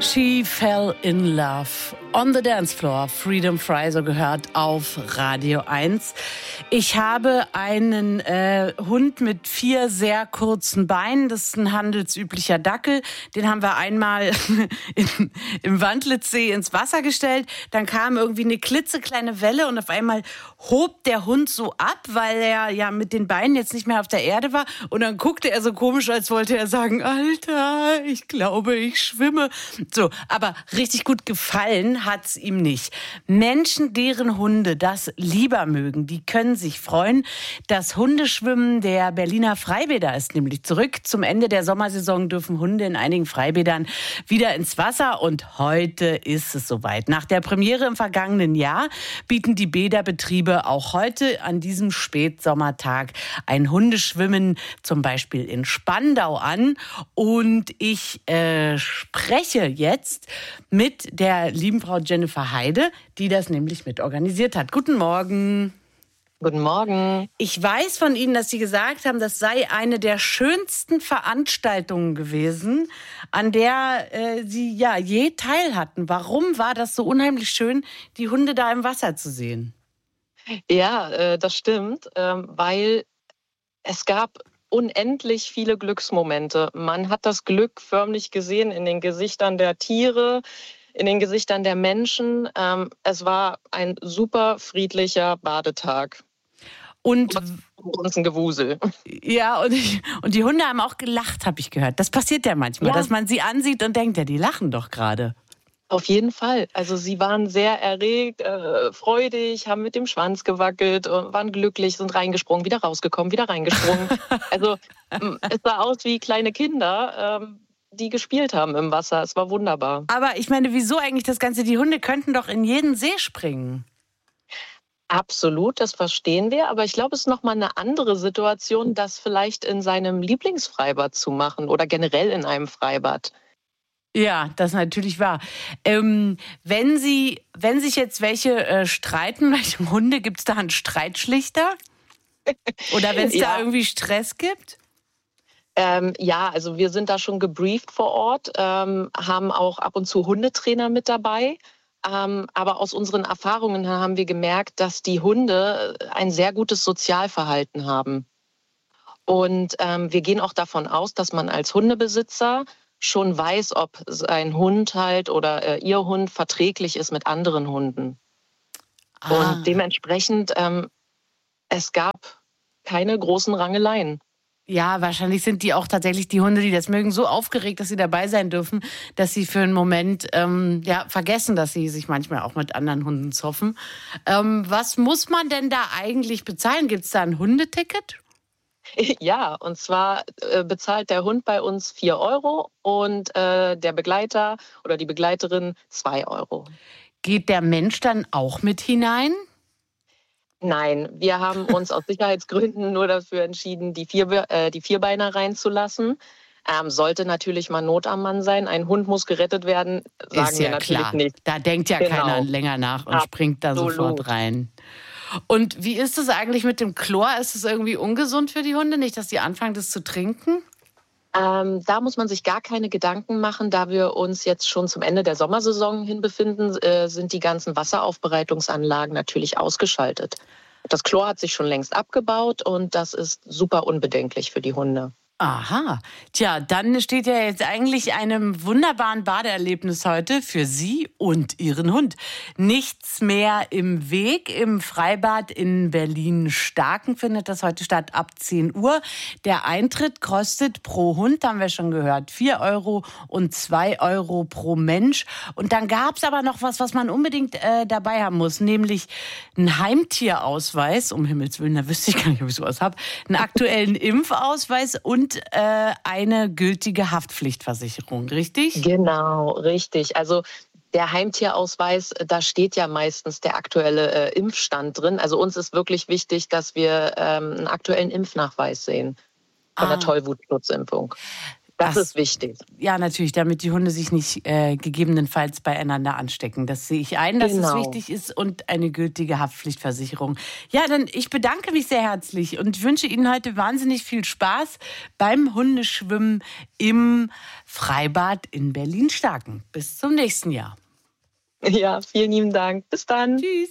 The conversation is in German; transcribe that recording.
She fell in love on the dance floor. Freedom Fry, so gehört auf Radio 1. Ich habe einen Hund mit 4 sehr kurzen Beinen. Das ist ein handelsüblicher Dackel. Den haben wir einmal im Wandlitzsee ins Wasser gestellt. Dann kam irgendwie eine klitzekleine Welle und auf einmal hob der Hund so ab, weil er ja mit den Beinen jetzt nicht mehr auf der Erde war. Und dann guckte er so komisch, als wollte er sagen, Alter, ich glaube, ich schwimme. So, aber richtig gut gefallen hat's ihm nicht. Menschen, deren Hunde das lieber mögen, die können sich freuen. Das Hundeschwimmen der Berliner Freibäder ist nämlich zurück. Zum Ende der Sommersaison dürfen Hunde in einigen Freibädern wieder ins Wasser und heute ist es soweit. Nach der Premiere im vergangenen Jahr bieten die Bäderbetriebe auch heute an diesem Spätsommertag ein Hundeschwimmen zum Beispiel in Spandau an. Und ich spreche jetzt mit der lieben Frau Jennifer Heide, die das nämlich mit organisiert hat. Guten Morgen. Guten Morgen. Ich weiß von Ihnen, dass Sie gesagt haben, das sei eine der schönsten Veranstaltungen gewesen, an der Sie ja je teil hatten. Warum war das so unheimlich schön, die Hunde da im Wasser zu sehen? Ja, das stimmt, weil es gab unendlich viele Glücksmomente. Man hat das Glück förmlich gesehen in den Gesichtern der Tiere, in den Gesichtern der Menschen. Es war ein super friedlicher Badetag. Und uns ein Gewusel. Ja, und die Hunde haben auch gelacht, habe ich gehört. Das passiert ja manchmal, dass man sie ansieht und denkt, ja, die lachen doch gerade. Auf jeden Fall. Also sie waren sehr erregt, freudig, haben mit dem Schwanz gewackelt, waren glücklich, sind reingesprungen, wieder rausgekommen, wieder reingesprungen. Also es sah aus wie kleine Kinder, die gespielt haben im Wasser. Es war wunderbar. Aber ich meine, wieso eigentlich das Ganze? Die Hunde könnten doch in jeden See springen. Absolut, das verstehen wir. Aber ich glaube, es ist nochmal eine andere Situation, das vielleicht in seinem Lieblingsfreibad zu machen oder generell in einem Freibad. Ja, das natürlich wahr. Wenn sich jetzt welche streiten, welche Hunde, gibt es da einen Streitschlichter? Oder wenn es da irgendwie Stress gibt? Ja, also wir sind da schon gebrieft vor Ort, haben auch ab und zu Hundetrainer mit dabei. Aber aus unseren Erfahrungen haben wir gemerkt, dass die Hunde ein sehr gutes Sozialverhalten haben. Und wir gehen auch davon aus, dass man als Hundebesitzer schon weiß, ob sein Hund halt oder ihr Hund verträglich ist mit anderen Hunden. Und dementsprechend, es gab keine großen Rangeleien. Ja, wahrscheinlich sind die auch tatsächlich die Hunde, die das mögen, so aufgeregt, dass sie dabei sein dürfen, dass sie für einen Moment vergessen, dass sie sich manchmal auch mit anderen Hunden zoffen. Was muss man denn da eigentlich bezahlen? Gibt es da ein Hundeticket? Ja, und zwar bezahlt der Hund bei uns 4 Euro und der Begleiter oder die Begleiterin 2 Euro. Geht der Mensch dann auch mit hinein? Nein, wir haben uns aus Sicherheitsgründen nur dafür entschieden, die Vierbeiner reinzulassen. Sollte natürlich mal Not am Mann sein. Ein Hund muss gerettet werden, sagen wir natürlich klar. Nicht. Da denkt ja keiner länger nach und springt da sofort rein. Und wie ist es eigentlich mit dem Chlor? Ist es irgendwie ungesund für die Hunde? Nicht, dass die anfangen, das zu trinken? Da muss man sich gar keine Gedanken machen. Da wir uns jetzt schon zum Ende der Sommersaison hin befinden, sind die ganzen Wasseraufbereitungsanlagen natürlich ausgeschaltet. Das Chlor hat sich schon längst abgebaut und das ist super unbedenklich für die Hunde. Aha. Tja, dann steht ja jetzt eigentlich einem wunderbaren Badeerlebnis heute für Sie und Ihren Hund. Nichts mehr im Weg. Im Freibad in Berlin-Starken findet das heute statt ab 10 Uhr. Der Eintritt kostet pro Hund, haben wir schon gehört, 4 Euro und 2 Euro pro Mensch. Und dann gab es aber noch was man unbedingt dabei haben muss, nämlich einen Heimtierausweis, um Himmels Willen, da wüsste ich gar nicht, ob ich sowas habe, einen aktuellen Impfausweis und eine gültige Haftpflichtversicherung, richtig? Genau, richtig. Also der Heimtierausweis, da steht ja meistens der aktuelle Impfstand drin. Also uns ist wirklich wichtig, dass wir einen aktuellen Impfnachweis sehen von der Tollwutschutzimpfung. Das ist wichtig. Ja, natürlich, damit die Hunde sich nicht gegebenenfalls beieinander anstecken. Das sehe ich ein, dass es wichtig ist und eine gültige Haftpflichtversicherung. Ja, dann ich bedanke mich sehr herzlich und wünsche Ihnen heute wahnsinnig viel Spaß beim Hundeschwimmen im Freibad in Berlin-Starken. Bis zum nächsten Jahr. Ja, vielen lieben Dank. Bis dann. Tschüss.